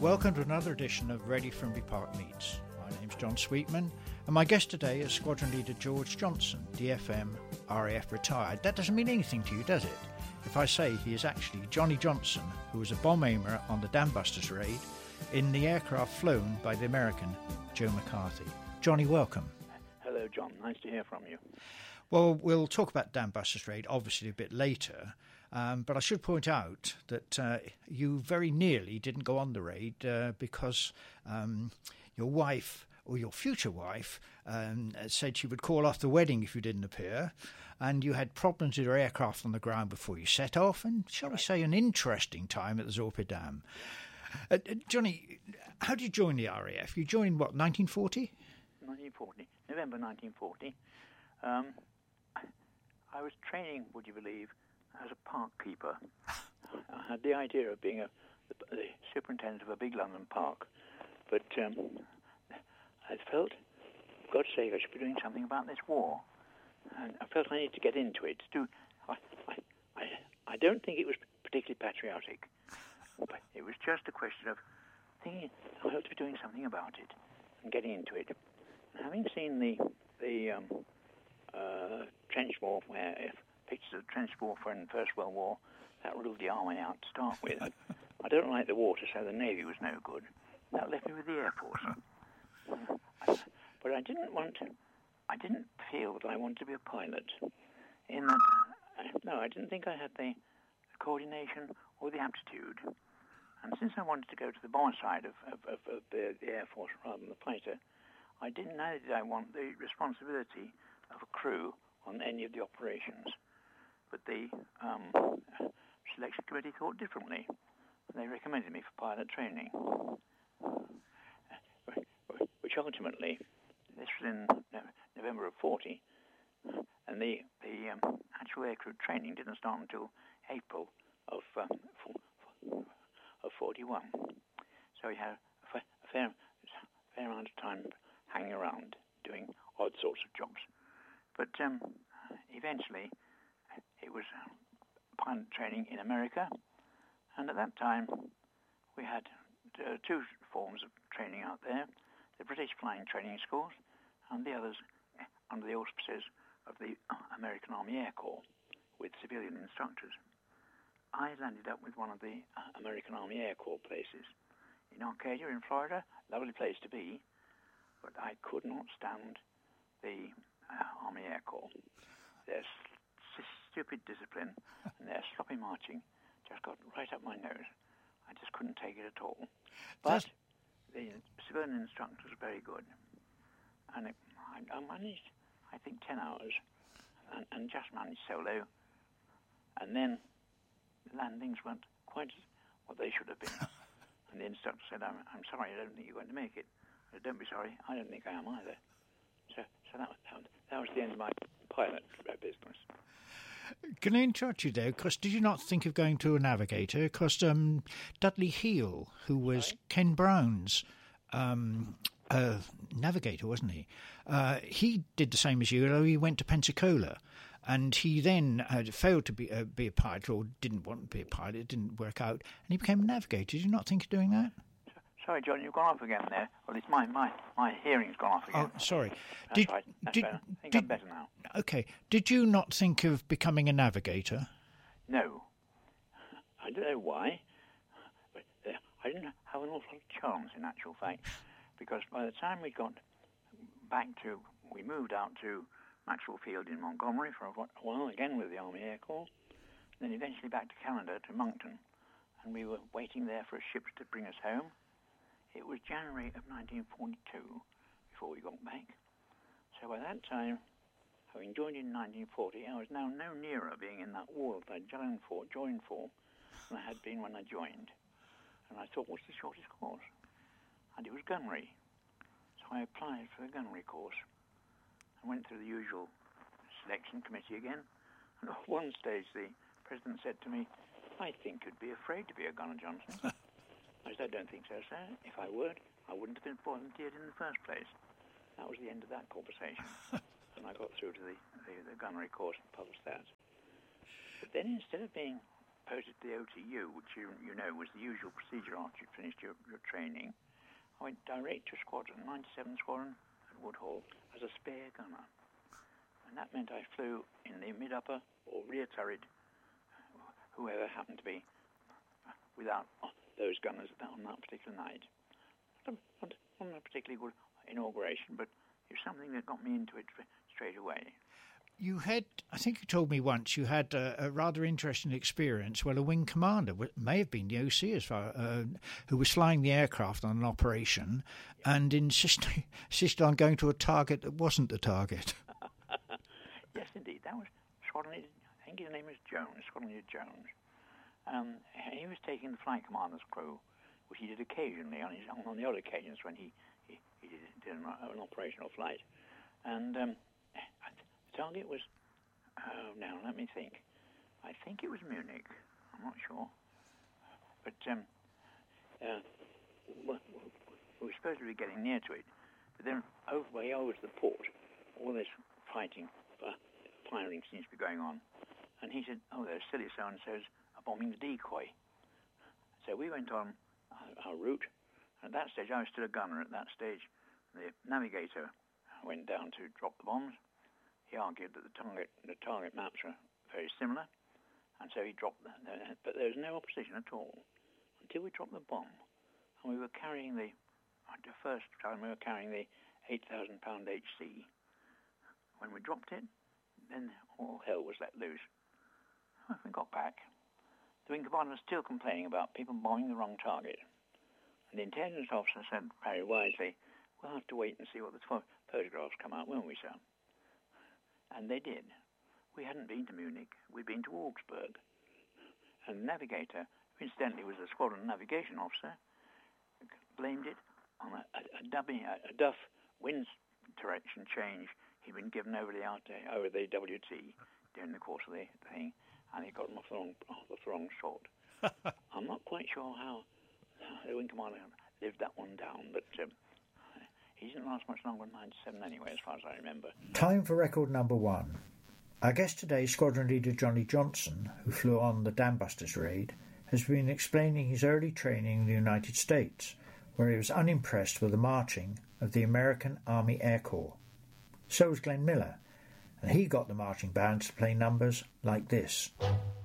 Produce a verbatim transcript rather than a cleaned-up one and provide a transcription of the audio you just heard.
Welcome to another edition of Ready Frimby Park Meets. My name's John Sweetman, and my guest today is Squadron Leader George Johnson, D F M, R A F retired. That doesn't mean anything to you, does it? If I say he is actually Johnny Johnson, who was a bomb aimer on the Dambusters raid in the aircraft flown by the American Joe McCarthy. Johnny, welcome. Hello, John. Nice to hear from you. Well, we'll talk about Dambusters raid obviously a bit later, um, but I should point out that uh, you very nearly didn't go on the raid uh, because um, your wife, or your future wife, um, said she would call off the wedding if you didn't appear, and you had problems with your aircraft on the ground before you set off, and shall we say an interesting time at the Zorped Dam. Uh, Johnny, how did you join the R A F? You joined, what, nineteen forty? nineteen forty, November nineteen forty. Um, I was training, would you believe, as a park keeper. I had the idea of being a, the, the superintendent of a big London park, but um, I felt, for God's sake, I should be doing something about this war. And I felt I needed to get into it. To do, I, I, I, I don't think it was particularly patriotic, but it was just a question of thinking I ought to be doing something about it and getting into it. And having seen the the um, uh, trench warfare, if pictures of trench warfare in the First World War, that ruled the army out to start with. I don't like the water, so the Navy was no good. That left me with the Air Force. But I didn't want to, I didn't feel that I wanted to be a pilot. In that, no, I didn't think I had the coordination or the aptitude. And since I wanted to go to the bomber side of, of, of, of the, the Air Force rather than the fighter, I didn't know that I want the responsibility of a crew on any of the operations. But the um, selection committee thought differently. They recommended me for pilot training, which ultimately, this was in November of forty, and the, the um, actual aircrew training didn't start until April of, um, of forty-one. So we had a, fa- a fair, fair amount of time hanging around doing odd sorts of jobs. But um, eventually it was pilot training in America, and at that time we had uh, two forms of training out there, the British Flying Training Schools and the others under the auspices of the American Army Air Corps with civilian instructors. I landed up with one of the American Army Air Corps places in Arcadia in Florida, lovely place to be, but I could not stand the uh, Army Air Corps. Their s- stupid discipline and their sloppy marching just got right up my nose. I just couldn't take it at all. But That's... the civilian instructors were very good. And it, I, I managed, I think, ten hours and, and just managed solo. And then the landings weren't quite what they should have been. And the instructor said, I'm, I'm sorry, I don't think you're going to make it. I said, don't be sorry, I don't think I am either. So, so that, that, that was the end of my pilot business. Can I interrupt you there? Because did you not think of going to a navigator? Because um, Dudley Heel, who was Sorry? Ken Brown's um, uh, navigator, wasn't he? Uh, he did the same as you, although he went to Pensacola. And he then uh, failed to be, uh, be a pilot, or didn't want to be a pilot, it didn't work out, and he became a navigator. Did you not think of doing that? Sorry, John, you've gone off again there. Well, it's my, my, my hearing's gone off again. Oh, sorry. That's did, right. That's did, better. I think did, I'm better now. Okay. Did you not think of becoming a navigator? No. I don't know why. But uh, I didn't have an awful lot of chance, in actual fact, because by the time we got back to, we moved out to Maxwell Field in Montgomery for a while, again with the Army Air Corps, then eventually back to Canada, to Moncton, and we were waiting there for a ship to bring us home. It was January of nineteen forty-two before we got back. So by that time, having joined in nineteen forty, I was now no nearer being in that war that I'd joined for, joined for than I had been when I joined. And I thought, what's the shortest course? And it was gunnery. So I applied for the gunnery course and went through the usual selection committee again. And at one stage, the president said to me, I think you'd be afraid to be a gunner, Johnson. I said, I don't think so, sir. If I would, I wouldn't have been volunteered in the first place. That was the end of that conversation. And I got through to the, the, the gunnery course and published that. But then instead of being posted to the O T U, which you, you know was the usual procedure after you'd finished your, your training. I went direct to squadron, ninety-seventh Squadron at Woodhall, as a spare gunner. And that meant I flew in the mid-upper or rear turret, whoever happened to be, without those gunners on that particular night. Not a particularly good inauguration, but it was something that got me into it straight away. You had, I think you told me once, you had a, a rather interesting experience. Well, a wing commander, may have been the O C as far, uh, who was flying the aircraft on an operation and insisted, insisted on going to a target that wasn't the target. Yes, indeed. That was Squadron Leader, I think his name was Jones, Squadron Leader Jones. Um, he was taking the flight commander's crew, which he did occasionally on, his, on the odd occasions when he, he, he did, did an, an operational flight. And um, the target was, oh, now let me think. I think it was Munich. I'm not sure. But um, uh, we were supposed to be getting near to it. But then over, way over to the port, all this fighting, uh, firing seems to be going on. And he said, oh, those silly so-and-sos are bombing the decoy. So we went on our, our route. And at that stage, I was still a gunner at that stage. The navigator went down to drop the bombs. He argued that the target the target maps are very similar, and so he dropped them. But there was no opposition at all until we dropped the bomb, and we were carrying the the first time we were carrying the eight thousand pound H C. When we dropped it, then all hell was let loose. When we got back, the wing commander was still complaining about people bombing the wrong target, and the intelligence officer said very wisely, "We'll have to wait and see what the ph- photographs come out, won't we, sir?" And they did. We hadn't been to Munich. We'd been to Augsburg. And the navigator, who incidentally was a squadron navigation officer, blamed it on a, a, a, dubby, a, a duff wind direction change he'd been given over the over the W T during the course of the thing, and he got them off the wrong, off the wrong short. I'm not quite sure how the wing commander lived that one down, but um, he didn't last much longer than ninety-seven anyway, as far as I remember. Time for record number one. Our guest today, Squadron Leader Johnny Johnson, who flew on the Dambusters raid, has been explaining his early training in the United States, where he was unimpressed with the marching of the American Army Air Corps. So was Glenn Miller, and he got the marching bands to play numbers like this.